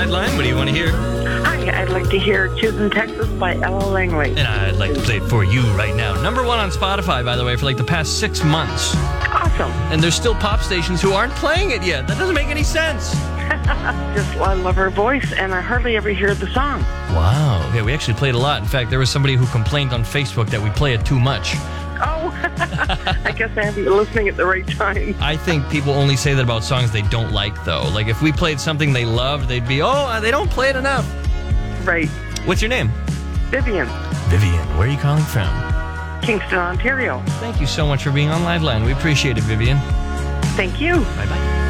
Liveline. What do you want to hear? Hi, I'd like to hear Choosing Texas by Ella Langley. And I'd like to play it for you right now. Number 1 on Spotify, by the way, for like the past 6 months. Awesome. And there's still pop stations who aren't playing it yet. That doesn't make any sense. I love her voice, and I hardly ever hear the song. Wow. Yeah, we actually played a lot. In fact, there was somebody who complained on Facebook that we play it too much. Oh, I guess I haven't been listening at the right time. I think people only say that about songs they don't like, though. Like, if we played something they loved, they'd be, they don't play it enough. Right. What's your name? Vivian. Vivian. Where are you calling from? Kingston, Ontario. Thank you so much for being on Liveline. We appreciate it, Vivian. Thank you. Bye-bye.